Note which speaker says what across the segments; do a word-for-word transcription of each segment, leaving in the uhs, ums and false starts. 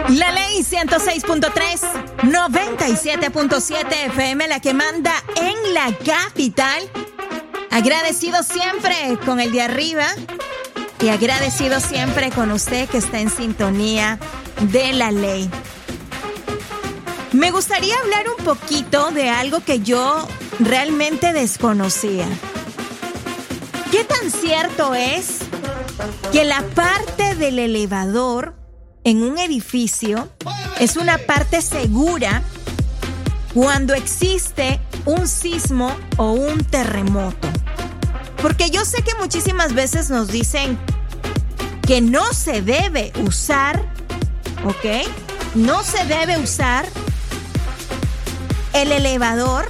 Speaker 1: La Ley ciento seis punto tres, noventa y siete punto siete F M, la que manda en la capital. Agradecido siempre con el de arriba y agradecido siempre con usted que está en sintonía de La Ley. Me gustaría hablar un poquito de algo que yo realmente desconocía. ¿Qué tan cierto es que la parte del elevador en un edificio es una parte segura cuando existe un sismo o un terremoto? Porque yo sé que muchísimas veces nos dicen que no se debe usar, ¿ok? No se debe usar el elevador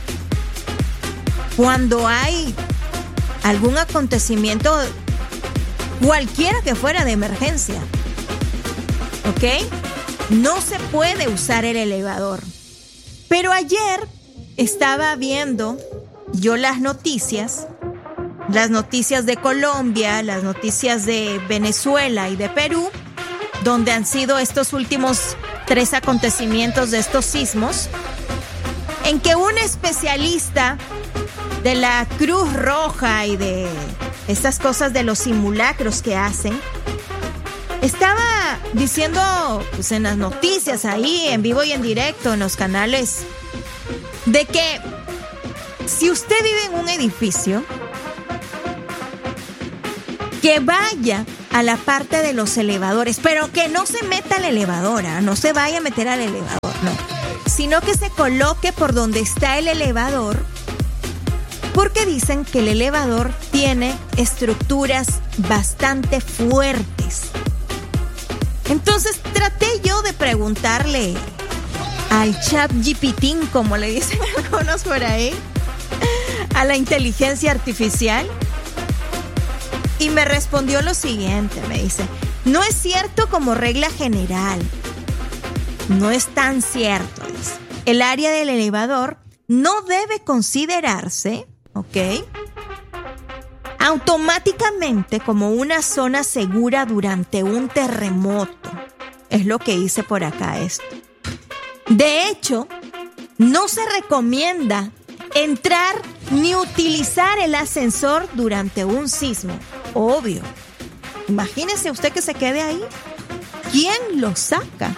Speaker 1: cuando hay algún acontecimiento, cualquiera que fuera de emergencia. ¿Ok? No se puede usar el elevador. Pero ayer estaba viendo yo las noticias, las noticias de Colombia, las noticias de Venezuela y de Perú, donde han sido estos últimos tres acontecimientos de estos sismos, en que un especialista de la Cruz Roja y de estas cosas de los simulacros que hacen, estaba diciendo, pues en las noticias ahí, en vivo y en directo, en los canales, de que si usted vive en un edificio, que vaya a la parte de los elevadores, pero que no se meta al elevador, ¿eh? No se vaya a meter al elevador, no, sino que se coloque por donde está el elevador, porque dicen que el elevador tiene estructuras bastante fuertes. Entonces traté yo de preguntarle al chat G P T, como le dicen algunos por ahí, a la inteligencia artificial, y me respondió lo siguiente, me dice: no es cierto como regla general, no es tan cierto, dice. El área del elevador no debe considerarse, ¿ok?, automáticamente como una zona segura durante un terremoto. Es lo que dice por acá esto. De hecho, no se recomienda entrar ni utilizar el ascensor durante un sismo. Obvio. Imagínese usted que se quede ahí. ¿Quién lo saca?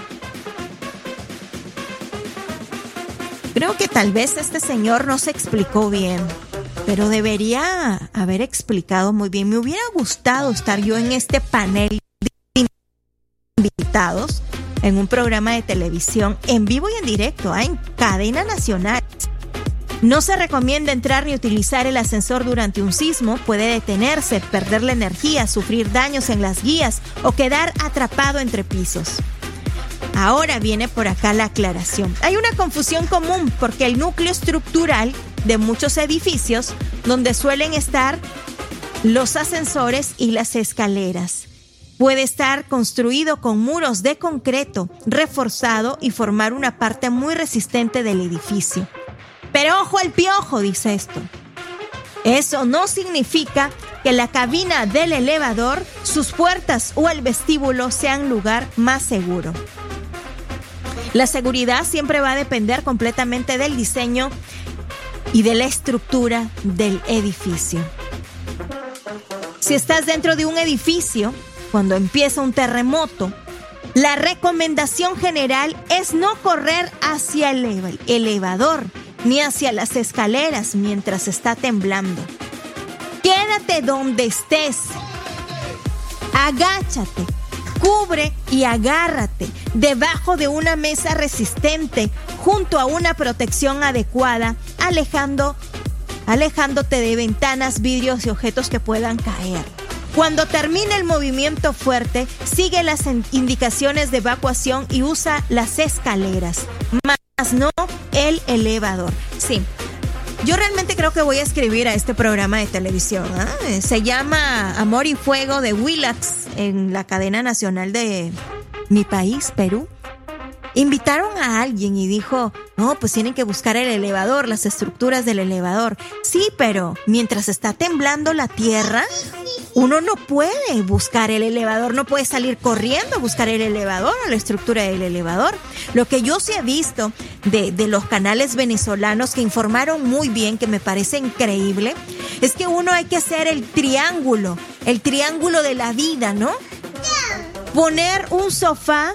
Speaker 1: Creo que tal vez este señor no se explicó bien, pero debería haber explicado muy bien. Me hubiera gustado estar yo en este panel de invitados en un programa de televisión en vivo y en directo, ¿eh? En cadena nacional. No se recomienda entrar ni utilizar el ascensor durante un sismo. Puede detenerse, perder la energía, sufrir daños en las guías o quedar atrapado entre pisos. Ahora viene por acá la aclaración. Hay una confusión común porque el núcleo estructural de muchos edificios, donde suelen estar los ascensores y las escaleras, puede estar construido con muros de concreto reforzado y formar una parte muy resistente del edificio. Pero ojo al piojo, dice esto. Eso no significa que la cabina del elevador, sus puertas o el vestíbulo sean lugar más seguro. La seguridad siempre va a depender completamente del diseño y de la estructura del edificio. Si estás dentro de un edificio, cuando empieza un terremoto, la recomendación general es no correr hacia el eleva- elevador ni hacia las escaleras mientras está temblando. Quédate donde estés. Agáchate, cubre y agárrate debajo de una mesa resistente junto a una protección adecuada, alejando, alejándote de ventanas, vidrios y objetos que puedan caer. Cuando termine el movimiento fuerte, sigue las indicaciones de evacuación y usa las escaleras, más no el elevador. Sí, yo realmente creo que voy a escribir a este programa de televisión, ¿eh? Se llama Amor y Fuego de Willax, en la cadena nacional de mi país, Perú. Invitaron a alguien y dijo, no, pues tienen que buscar el elevador, las estructuras del elevador. Sí, pero mientras está temblando la tierra, uno no puede buscar el elevador, no puede salir corriendo a buscar el elevador o la estructura del elevador. Lo que yo sí he visto de, de los canales venezolanos que informaron muy bien, que me parece increíble, es que uno hay que hacer el triángulo, el triángulo de la vida, ¿no? Poner un sofá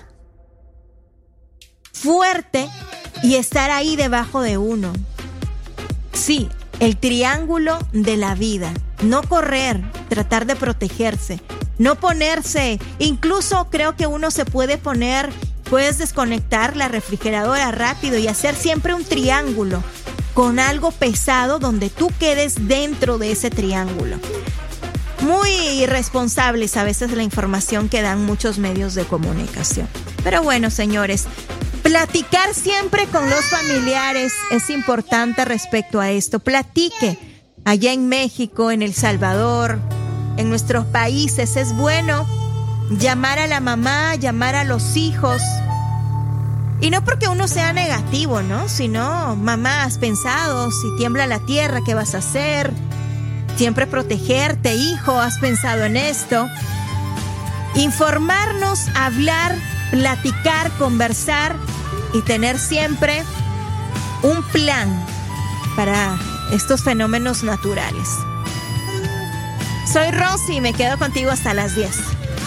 Speaker 1: fuerte y estar ahí debajo de uno. Sí, el triángulo de la vida. No correr, tratar de protegerse, no ponerse, incluso creo que uno se puede poner, puedes desconectar la refrigeradora rápido y hacer siempre un triángulo con algo pesado donde tú quedes dentro de ese triángulo. Muy irresponsables a veces la información que dan muchos medios de comunicación. Pero bueno, señores, platicar siempre con los familiares es importante respecto a esto. Platique. Allá en México, en El Salvador, en nuestros países, es bueno llamar a la mamá, llamar a los hijos. Y no porque uno sea negativo, ¿no? Sino, mamá, has pensado, si tiembla la tierra, ¿qué vas a hacer? Siempre protegerte, hijo, has pensado en esto. Informarnos, hablar, platicar, conversar y tener siempre un plan para estos fenómenos naturales. Soy Rosy y me quedo contigo hasta las diez.